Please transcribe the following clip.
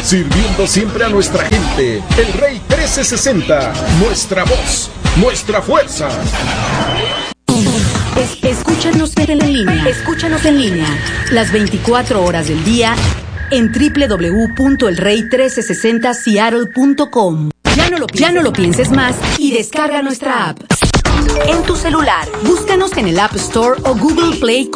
Sirviendo siempre a nuestra gente. El Rey 1360. Nuestra voz, nuestra fuerza. Escúchanos en línea. Escúchanos en línea. Las 24 horas del día en www.elrey1360seattle.com. Ya no lo pienses más y descarga nuestra app. En tu celular, búscanos en el App Store o Google Play